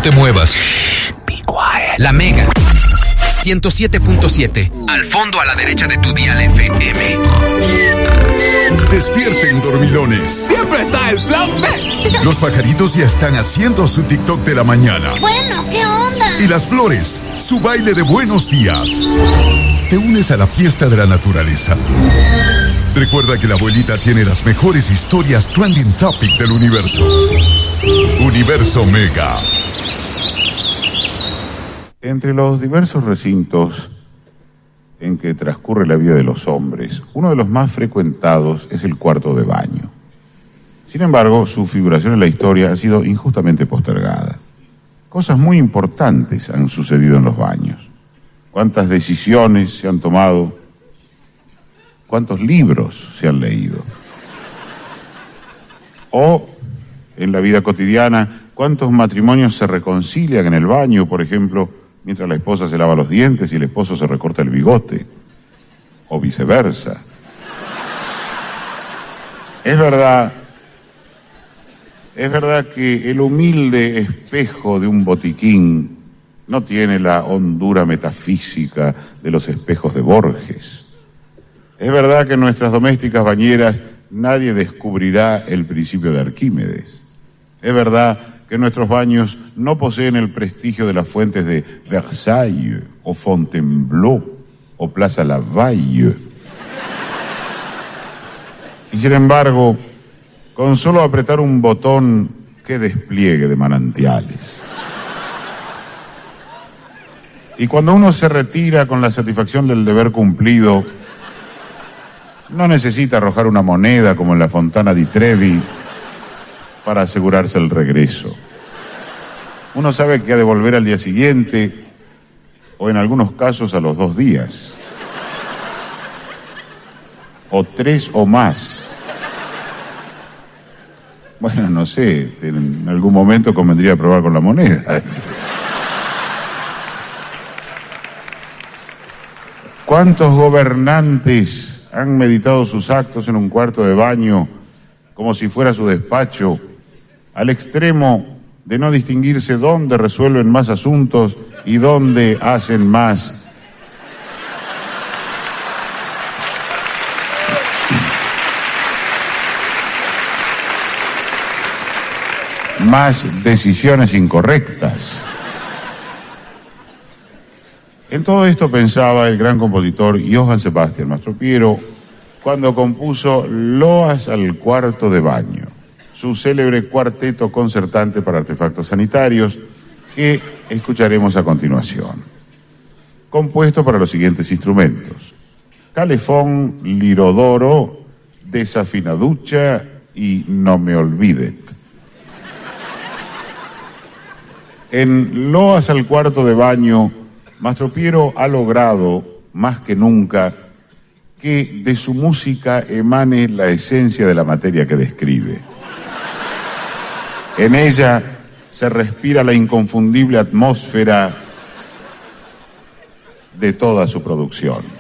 te muevas. Be quiet. La Mega 107.7. Al fondo a la derecha de tu dial FM. Despierten, dormilones. Siempre está el plan B. Los pajaritos ya están haciendo su TikTok de la mañana. Bueno, ¿qué onda? Y las flores, su baile de buenos días. Te unes a la fiesta de la naturaleza. Recuerda que la abuelita tiene las mejores historias trending topic del universo. Universo Mega. Entre los diversos recintos en que transcurre la vida de los hombres, uno de los más frecuentados es el cuarto de baño. Sin embargo, su figuración en la historia ha sido injustamente postergada. Cosas muy importantes han sucedido en los baños. ¿Cuántas decisiones se han tomado? ¿Cuántos libros se han leído? O, en la vida cotidiana, ¿cuántos matrimonios se reconcilian en el baño, por ejemplo, mientras la esposa se lava los dientes y el esposo se recorta el bigote? O viceversa. Es verdad que el humilde espejo de un botiquín no tiene la hondura metafísica de los espejos de Borges. Es verdad que en nuestras domésticas bañeras nadie descubrirá el principio de Arquímedes. Es verdad que nuestros baños no poseen el prestigio de las fuentes de Versailles o Fontainebleau o Plaza Lavalle. Y sin embargo, con solo apretar un botón, qué despliegue de manantiales. Y cuando uno se retira con la satisfacción del deber cumplido, no necesita arrojar una moneda como en la Fontana di Trevi para asegurarse el regreso. Uno sabe que ha de volver al día siguiente o en algunos casos a los 2 días. O 3 o más. Bueno, no sé, en algún momento convendría probar con la moneda. ¿Cuántos gobernantes han meditado sus actos en un cuarto de baño como si fuera su despacho, al extremo de no distinguirse dónde resuelven más asuntos y dónde hacen más decisiones incorrectas? En todo esto pensaba el gran compositor Johann Sebastian Mastropiero cuando compuso Loas al cuarto de baño, su célebre cuarteto concertante para artefactos sanitarios que escucharemos a continuación. Compuesto para los siguientes instrumentos: calefón, lirodoro, desafinaducha y no me olvidet. En Loas al cuarto de baño, Mastropiero ha logrado, más que nunca, que de su música emane la esencia de la materia que describe. En ella se respira la inconfundible atmósfera de toda su producción.